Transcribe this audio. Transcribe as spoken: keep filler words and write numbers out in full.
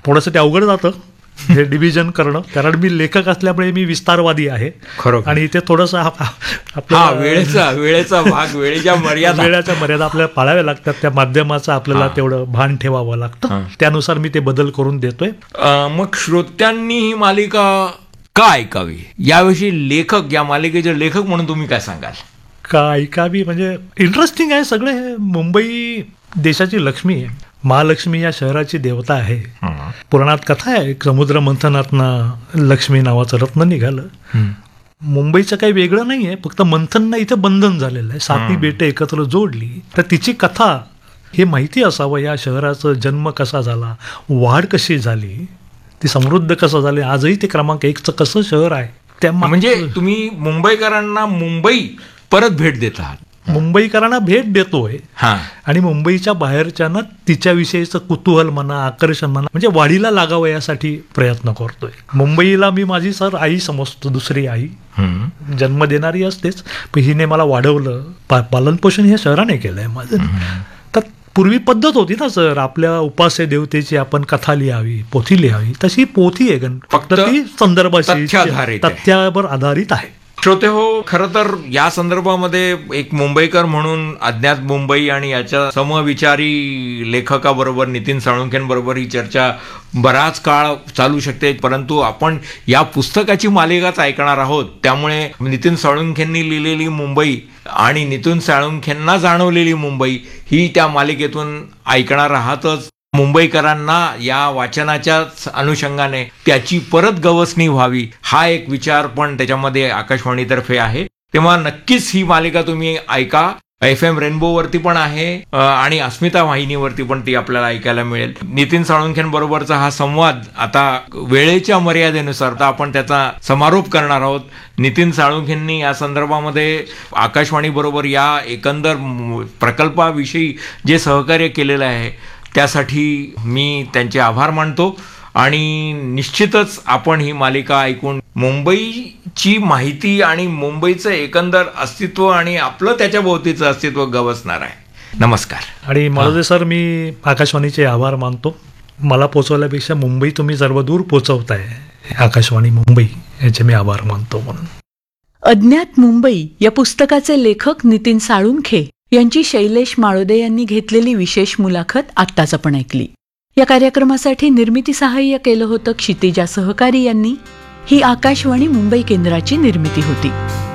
थोडंसं ते अवघड जातं हे डिव्हिजन करणं, कारण मी लेखक असल्यामुळे मी विस्तारवादी आहे. खरं. आणि इथे थोडंसं आपला वेळेचा वेळेचा भाग वेळेच्या मर्यादा वेळेच्या मर्यादा आपल्याला पाळाव्या लागतात. त्या माध्यमाचं आपल्याला तेवढं भान ठेवावं लागतं. त्यानुसार मी ते बदल करून देतोय. मग श्रोत्यांनी ही मालिका का ऐकावी याविषयी लेखक, या मालिकेचे लेखक म्हणून तुम्ही काय सांगाल? का ऐकावी म्हणजे इंटरेस्टिंग आहे सगळे. मुंबई देशाची लक्ष्मी आहे. महालक्ष्मी या शहराची देवता आहे. पुराणात कथा आहे, समुद्र मंथनातनं लक्ष्मी नावाचं रत्न निघालं. मुंबईचं काही वेगळं नाही आहे, फक्त मंथन इथं बंधन झालेलं आहे. साती बेटे एकत्र जोडली तर तिची कथा हे माहिती असावं. या शहराचा जन्म कसा झाला, वाढ कशी झाली, ती समृद्ध कसं झाली, आजही ते क्रमांक एकचं कसं शहर आहे. त्या म्हणजे तुम्ही मुंबईकरांना मुंबई परत भेट देत आहात. मुंबईकरांना भेट देतोय आणि मुंबईच्या बाहेरच्या तिच्याविषयीचं कुतूहल म्हणा, आकर्षण म्हणा, म्हणजे वाढीला लागावं यासाठी प्रयत्न करतोय. मुंबईला मी माझी सर आई समजतो, दुसरी आई. जन्म देणारी असतेच, पण हिने मला वाढवलं, पालन पोषण हे शहराने केलंय माझं. तर पूर्वी पद्धत होती ना सर, आपल्या उपास्य देवतेची आपण कथा लिहावी, पोथी लिहावी. तशी पोथी आहे गण, फक्त ती संदर्भाशी तथ्यावर आधारित आहे. श्रोते हो, खरं तर या संदर्भामध्ये एक मुंबईकर म्हणून अज्ञात मुंबई आणि याच्या समविचारी लेखकाबरोबर नितीन साळुंखेंबरोबर ही चर्चा बराच काळ चालू शकते, परंतु आपण या पुस्तकाची मालिकाच ऐकणार आहोत. त्यामुळे नितीन साळुंखेंनी लिहिलेली मुंबई आणि नितीन साळुंखेंना जाणवलेली मुंबई ही त्या मालिकेतून ऐकणार आहातच. मुंबईकरांना या वाचनाच्या अनुषंगाने त्याची परत गवसणी व्हावी हा एक विचार पण त्याच्यामध्ये आकाशवाणीतर्फे आहे. तेव्हा नक्कीच ही मालिका तुम्ही ऐका. एफ एम रेनबो वरती पण आहे आणि अस्मिता वाहिनीवरती पण ती आपल्याला ऐकायला मिळेल. नितीन साळुंखेंबरोबरचा हा संवाद आता वेळेच्या मर्यादेनुसार आता आपण त्याचा समारोप करणार आहोत. नितीन साळुंखेंनी या संदर्भामध्ये आकाशवाणी बरोबर या एकंदर प्रकल्पाविषयी जे सहकार्य केलेलं आहे त्यासाठी मी त्यांचे आभार मानतो. आणि निश्चितच आपण ही मालिका ऐकून मुंबईची माहिती आणि मुंबईचं एकंदर अस्तित्व आणि आपलं त्याच्या भोवतीचं अस्तित्व गवसणार आहे. नमस्कार. आणि मला सर मी आकाशवाणीचे आभार मानतो. मला पोचवल्यापेक्षा मुंबई तुम्ही सर्व दूर पोचवताय, आकाशवाणी मुंबई याचे मी आभार मानतो. म्हणून अज्ञात मुंबई या पुस्तकाचे लेखक नितीन साळुंखे यांची शैलेश माळोदे यांनी घेतलेली विशेष मुलाखत आत्ताच आपण ऐकली. या कार्यक्रमासाठी निर्मिती सहाय्य केलं होतं क्षितिजा सहकारी यांनी. ही आकाशवाणी मुंबई केंद्राची निर्मिती होती.